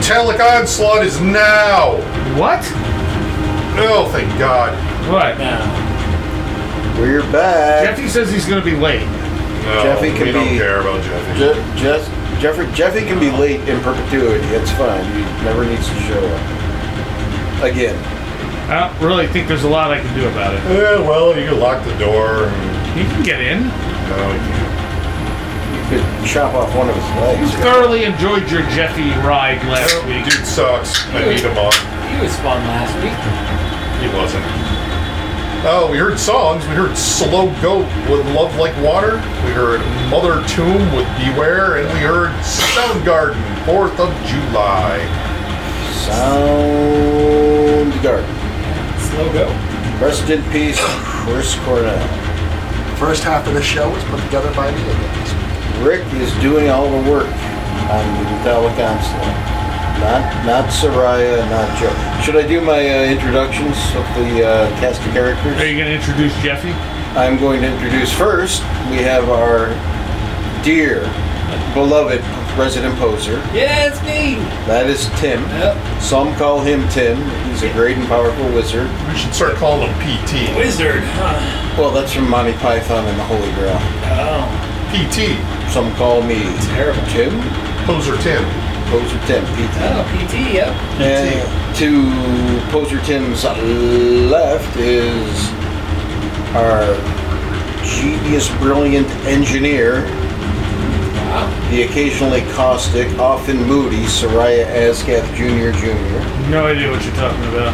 Metallic Onslaught is now. What? Oh, thank God. What? We're back. Jeffy says he's going to be late. No, Jeffy can we don't be- care about Jeffy. Jeffy can be late in perpetuity. It's fine. He never needs to show up. Again. I don't really think there's a lot I can do about it. Yeah, well, you can lock the door. And, He can get in. no, you can't. You could chop off one of his legs. Thoroughly enjoyed your Jeffy ride last week. Dude sucks. I beat him up. He was fun last week. He wasn't. Oh, we heard songs. We heard Slow Goat with Love Like Water. We heard Mother Tomb with Beware. And we heard Soundgarden, 4th of July. Soundgarden. Slow go. Rest in peace, Chris Cornell. First half of the show was put together by me again. Rick is doing all the work on the Metallic Onslaught. Not Soraya, not Joe. Should I do my introductions of the cast of characters? Are you going to introduce Jeffy? I'm going to introduce first, we have our dear, beloved resident poser. Yeah, it's me. That is Tim. Yep. Some call him Tim. He's a great and powerful wizard. We should start calling him PT. Wizard. Well, that's from Monty Python and the Holy Grail. Oh, PT. Some call me terrible. Tim. Poser Tim. Poser Tim, PT. Oh, PT, yep. And to Poser Tim's left is our genius, brilliant engineer, Wow. the occasionally caustic, often moody Soraya Ascath Jr. Jr. No idea what you're talking about.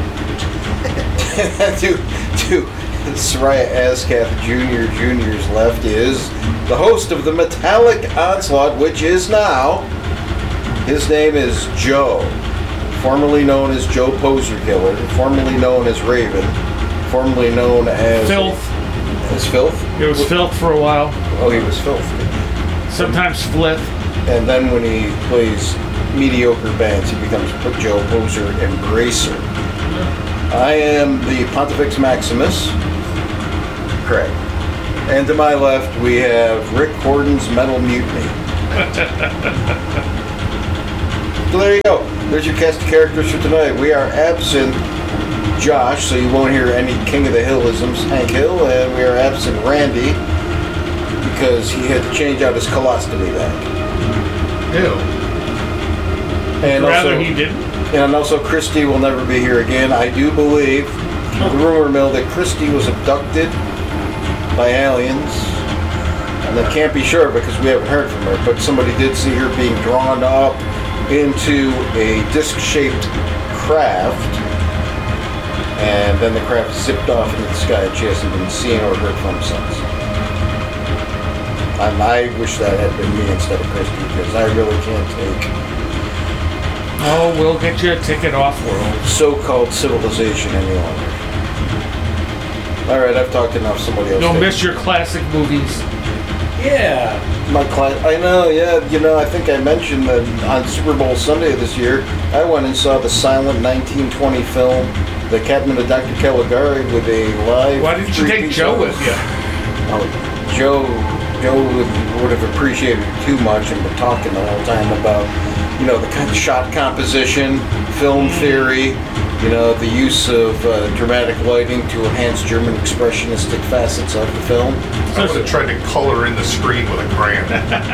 to Soraya Ascath Jr. Jr.'s left is the host of the Metallic Onslaught, which is now, his name is Joe, formerly known as Joe Poser Killer, formerly known as Raven, formerly known as Filth. As Filth? It was Filth for a while. Oh, he was Filth. Sometimes Flith. And then when he plays mediocre bands, he becomes Joe Poser Embracer. I am the Pontifex Maximus, Craig. And to my left, we have Rick Horton's Metal Mutiny. So there you go. There's your cast of characters for tonight. We are absent Josh, so you won't hear any King of the Hillisms, Hank Hill, and we are absent Randy because he had to change out his colostomy bag. Ew. And Rather also, he didn't. and also Christy will never be here again. I do believe, the rumor mill, that Christy was abducted by aliens. And I can't be sure because we haven't heard from her, but somebody did see her being drawn up into a disc-shaped craft, and then the craft zipped off into the sky, and she hasn't been seen or heard from since. And I wish that had been me instead of Christy, because I really can't take Oh, we'll get you a ticket off-world. so-called civilization any longer. Alright, I've talked enough, somebody else. Don't take miss your classic movies. Yeah. my client. I know, yeah, I think I mentioned that on Super Bowl Sunday this year, I went and saw the silent 1920 film, The Catman of Dr. Caligari, with a live... Why didn't you take three-piece Joe audience. with you? Oh, Joe would have appreciated it too much and been talking the whole time about, the kind of shot composition, film theory, the use of dramatic lighting to enhance German expressionistic facets of the film. I would have tried to color in the screen with a crayon.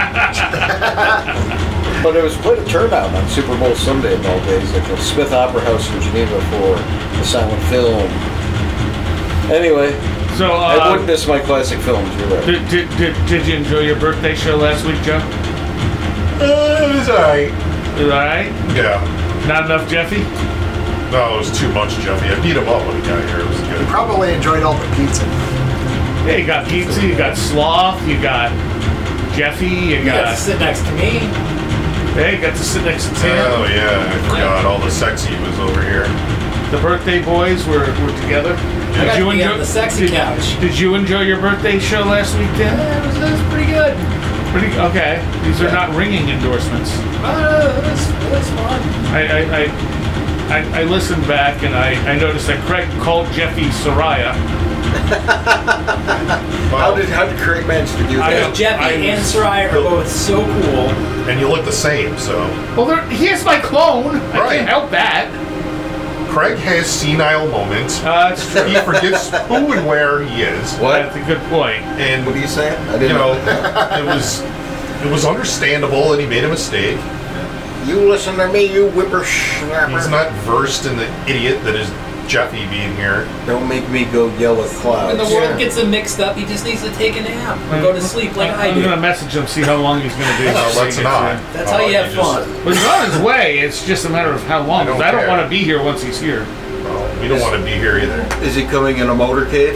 But it was quite a turnout on Super Bowl Sunday of all days at the Smith Opera House in Geneva for the silent film. Anyway, So, I wouldn't miss my classic films, you're right. did you enjoy your birthday show last week, Joe? It was alright. All right. Yeah. Not enough Jeffy? No, it was too much, Jeffy. I beat him up when he got here. It was You good. probably enjoyed all the pizza. Yeah, you got pizza, you got sloth, you got Jeffy, you You got to got... sit next to me. Hey, you got to sit next to Tim. Oh, yeah. I forgot all the sexy was over here. The birthday boys were together. I got to be on the sexy couch. Did you enjoy your birthday show last week, Tim? Yeah, it was pretty good. Pretty okay. These are not ringing endorsements. It was fun. I listened back and I noticed that Craig called Jeffy Soraya. How did Craig manage to do that? Jeffy and Sarai are both so cool. And you look the same, so. Well, he is my clone. I Right. can't help that. Craig has senile moments. That's true. He forgets who and where he is. That's a good point. And, What are you saying? I you didn't know, it was understandable that he made a mistake. You listen to me, you whippersnapper. He's not versed in the idiot that is Jeffy being here. Don't make me go yell at clouds. When the world gets him mixed up, he just needs to take a nap or go to sleep like I I'm do. gonna message him, see how long he's gonna be. No, let's not. That's how you have fun. But he's on his way. It's just a matter of how long. 'Cause I don't care. want to be here once he's here. We don't want to be here either. Is he coming in a motorcade?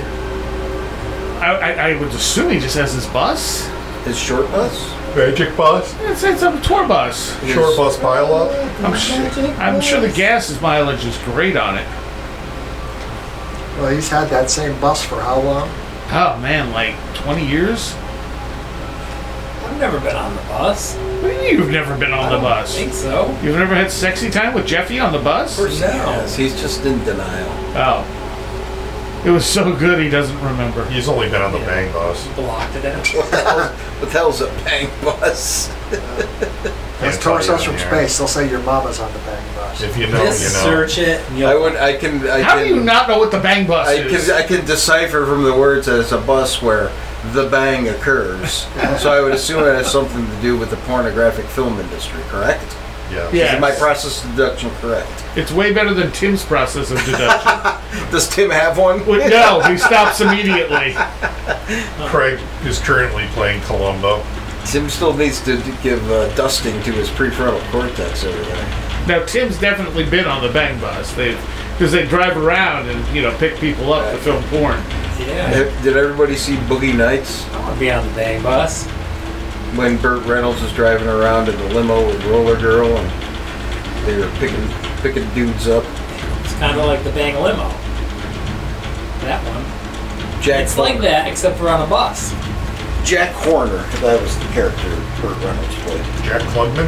I would assume he just has his bus. His short bus? Magic bus? It's a tour bus. Short bus pile up? I'm sure the gas mileage is great on it. Well, he's had that same bus for how long? Oh man, like 20 years? I've never been on the bus. What do you mean you've never been on the I bus? think so. You've never had sexy time with Jeffy on the bus? No. Yes, he's just in denial. Oh. It was so good he doesn't remember. He's only been on the bang bus. Blocked it out. What the hell's a bang bus? Those tourists from space, they'll say your mama's on the bang bus. If you know, Just you know. search it. And you'll I can. How do you not know what the bang bus is? I can decipher from the words that it's a bus where the bang occurs. So I would assume it has something to do with the pornographic film industry, correct? Yeah. Yeah. Is my process of deduction correct? It's way better than Tim's process of deduction. Does Tim have one? Well, no, he stops immediately. Craig is currently playing Columbo. Tim still needs to give dusting to his prefrontal cortex over there. Now, Tim's definitely been on the bang bus. Because they drive around and, pick people up to film porn. Yeah. Did everybody see Boogie Nights? I want to be on the bang bus. When Burt Reynolds was driving around in the limo with Roller Girl and they were picking dudes up. It's kind of like the bang limo. That one. It's like that, except for on a bus. Jack Horner, that was the character Burt Reynolds played. Jack Klugman?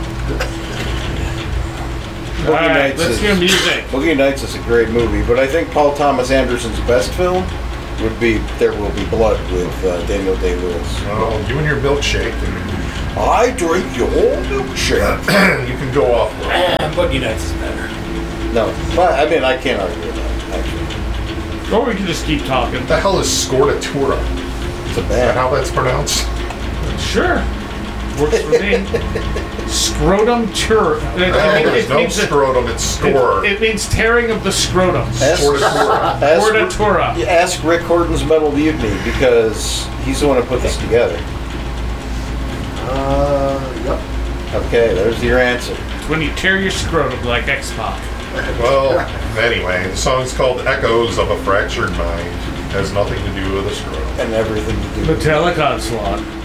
All right, let's hear music. Boogie Nights is a great movie, but I think Paul Thomas Anderson's best film would be There Will Be Blood with Daniel Day-Lewis. Oh, you and your milkshake. I drink your milkshake. You can go off. Boogie Nights is better. No, but I mean, I can't argue with that, actually. Or we can just keep talking. What the hell is Scordatura? It's a Is that bad. how that's pronounced? Sure. Works for me. Scrotum tur. There's no scrotum, it's score. It means tearing of the scrotum. Scordatura. Scordatura. Ask Rick Horton's Metal Mutiny because he's the one who put this together. Yep. Okay, there's your answer. It's when you tear your scrotum like X-Pac. Well, anyway, the song's called Echoes of a Fractured Mind. Has nothing to do with a scrotum. And everything to do with Metallic Onslaught.